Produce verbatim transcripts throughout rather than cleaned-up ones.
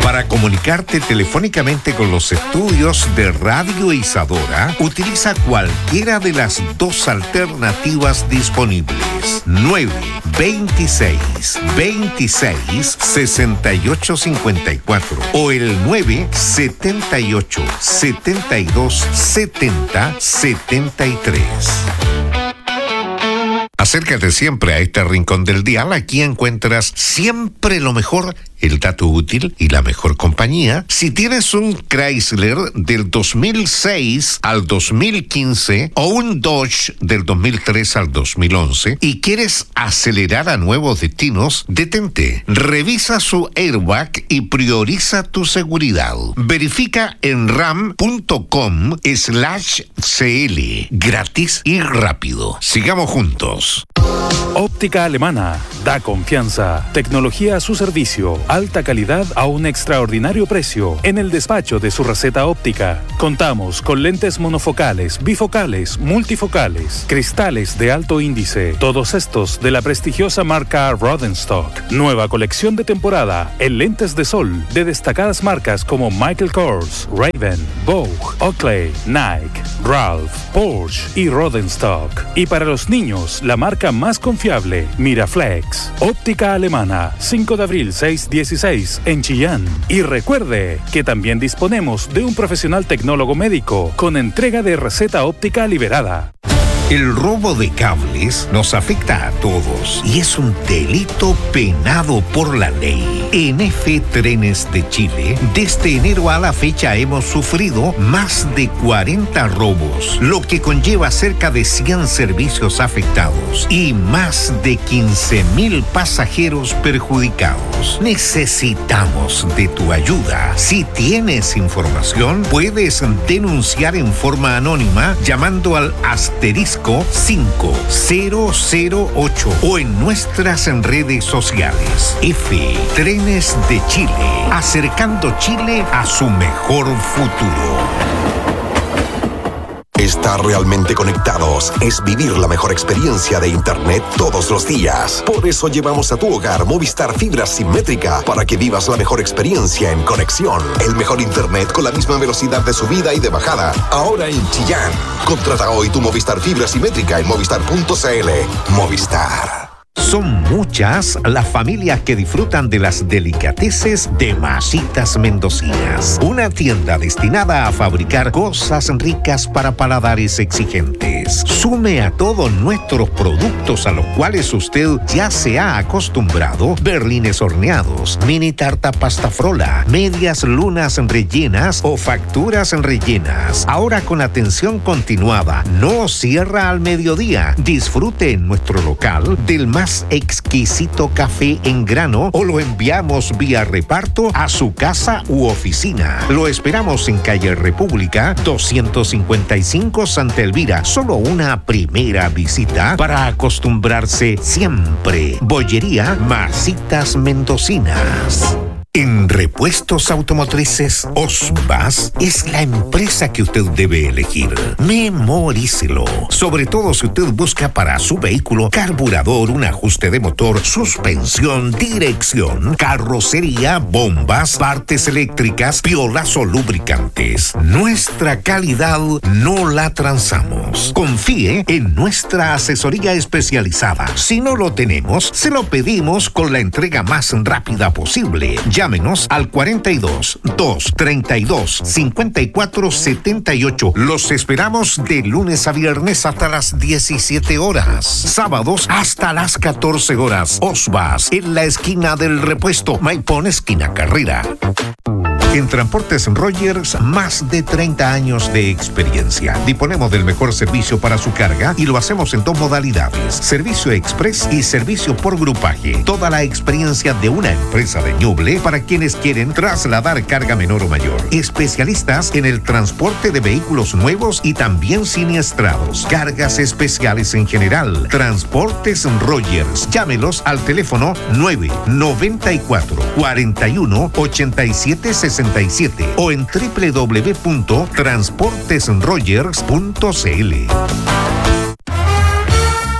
Para comunicarte telefónicamente con los estudios de Radio Isadora, utiliza cualquiera de las dos alternativas disponibles. nueve veintiséis veintiséis sesenta y ocho cincuenta y cuatro o el nueve setenta y ocho setenta y dos setenta setenta y tres. Acércate siempre a este rincón del dial. Aquí encuentras siempre lo mejor, el dato útil y la mejor compañía. Si tienes un Chrysler del dos mil seis al dos mil quince o un Dodge del dos mil tres al dos mil once y quieres acelerar a nuevos destinos, detente. Revisa su airbag y prioriza tu seguridad. Verifica en ram punto com slash cl. Gratis y rápido. Sigamos juntos. Óptica Alemana. Da confianza. Tecnología a su servicio. Alta calidad a un extraordinario precio. En el despacho de su receta óptica. Contamos con lentes monofocales, bifocales, multifocales, cristales de alto índice. Todos estos de la prestigiosa marca Rodenstock. Nueva colección de temporada en lentes de sol de destacadas marcas como Michael Kors, Ray-Ban, Vogue, Oakley, Nike, Ralph, Porsche y Rodenstock. Y para los niños, la marca más confiable, Miraflex. Óptica Alemana, cinco de abril seiscientos dieciséis en Chillán. Y recuerde que también disponemos de un profesional tecnólogo médico con entrega de receta óptica liberada. El robo de cables nos afecta a todos y es un delito penado por la ley. En F Trenes de Chile, desde enero a la fecha hemos sufrido más de cuarenta robos, lo que conlleva cerca de cien servicios afectados y más de quince mil pasajeros perjudicados. Necesitamos de tu ayuda. Si tienes información, puedes denunciar en forma anónima llamando al asterisco cinco cero cero ocho o en nuestras redes sociales. F Trenes de Chile, acercando Chile a su mejor futuro. Estar realmente conectados es vivir la mejor experiencia de Internet todos los días. Por eso llevamos a tu hogar Movistar Fibra Simétrica para que vivas la mejor experiencia en conexión. El mejor Internet con la misma velocidad de subida y de bajada. Ahora en Chillán. Contrata hoy tu Movistar Fibra Simétrica en movistar punto cl. Movistar. Son muchas las familias que disfrutan de las delicateces de Masitas Mendocinas, una tienda destinada a fabricar cosas ricas para paladares exigentes. Sume a todos nuestros productos a los cuales usted ya se ha acostumbrado: berlines horneados, mini tarta pasta frola, medias lunas rellenas o facturas rellenas. Ahora con atención continuada, no cierra al mediodía. Disfrute en nuestro local del más exquisito café en grano o lo enviamos vía reparto a su casa u oficina. Lo esperamos en calle República doscientos cincuenta y cinco, Santa Elvira. Solo una primera visita para acostumbrarse siempre. Bollería Masitas Mendocinas. En repuestos automotrices, Osbas es la empresa que usted debe elegir. Memorícelo. Sobre todo si usted busca para su vehículo carburador, un ajuste de motor, suspensión, dirección, carrocería, bombas, partes eléctricas, piolas o lubricantes. Nuestra calidad no la transamos. Confíe en nuestra asesoría especializada. Si no lo tenemos, se lo pedimos con la entrega más rápida posible. Llámenos al cuarenta y dos, doscientos treinta y dos, cincuenta y cuatro setenta y ocho. Los esperamos de lunes a viernes hasta las diecisiete horas. Sábados hasta las catorce horas. Osbas, en la esquina del Repuesto, Maipón, esquina Carrera. En Transportes Rogers, más de treinta años de experiencia. Disponemos del mejor servicio para su carga y lo hacemos en dos modalidades: servicio express y servicio por grupaje. Toda la experiencia de una empresa de Ñuble para quienes quieren trasladar carga menor o mayor. Especialistas en el transporte de vehículos nuevos y también siniestrados. Cargas especiales en general. Transportes Rogers. Llámelos al teléfono nueve noventa y cuatro, cuarenta y uno, ochenta y siete sesenta y siete o en doble u doble u doble u punto transportes rogers punto c l.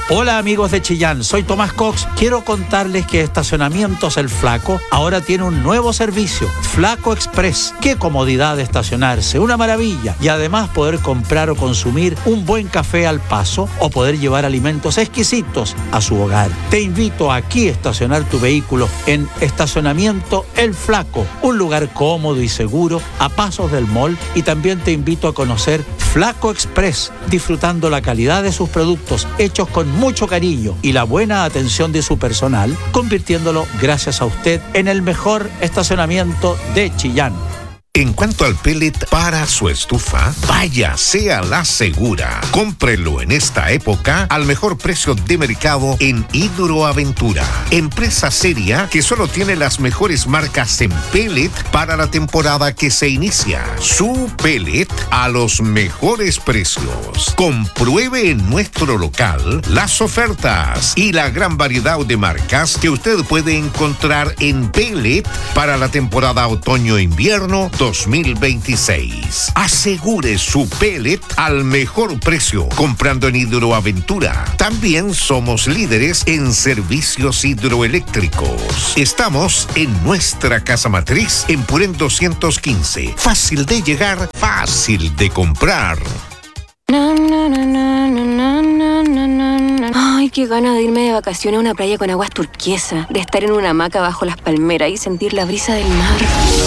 Hola amigos de Chillán, soy Tomás Cox. Quiero contarles que Estacionamientos El Flaco ahora tiene un nuevo servicio, Flaco Express. Qué comodidad de estacionarse, una maravilla. Y además poder comprar o consumir un buen café al paso o poder llevar alimentos exquisitos a su hogar. Te invito aquí a estacionar tu vehículo en Estacionamiento El Flaco, un lugar cómodo y seguro a pasos del mall, y también te invito a conocer Flaco Express, disfrutando la calidad de sus productos hechos con mucho cariño y la buena atención de su personal, convirtiéndolo, gracias a usted, en el mejor estacionamiento de Chillán. En cuanto al pellet para su estufa, vaya, sea la segura. Cómprelo en esta época al mejor precio de mercado en Hidroaventura. Empresa seria que solo tiene las mejores marcas en pellet para la temporada que se inicia. Su pellet a los mejores precios. Compruebe en nuestro local las ofertas y la gran variedad de marcas que usted puede encontrar en pellet para la temporada otoño-invierno dos mil veintiséis. Asegure su pellet al mejor precio comprando en Hidroaventura. También somos líderes en servicios hidroeléctricos. Estamos en nuestra casa matriz en Purén doscientos quince. Fácil de llegar, fácil de comprar. Ay, qué ganas de irme de vacaciones a una playa con aguas turquesas, de estar en una hamaca bajo las palmeras y sentir la brisa del mar.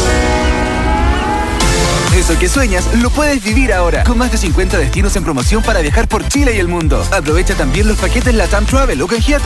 Eso que sueñas, lo puedes vivir ahora, con más de cincuenta destinos en promoción para viajar por Chile y el mundo. Aprovecha también los paquetes LATAM Travel o canjea